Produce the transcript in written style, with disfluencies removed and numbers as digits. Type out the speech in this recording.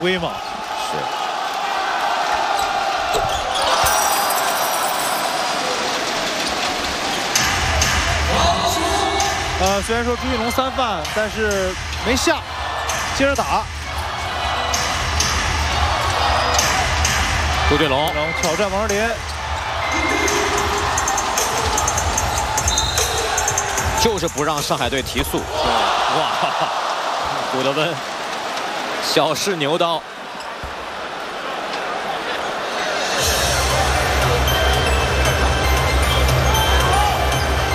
威嘛。 是。 虽然说朱一龙3犯，但是没下，接着打。 朱俊龙挑战王哲林， 就是不让上海队提速。哇，古德温小试牛刀。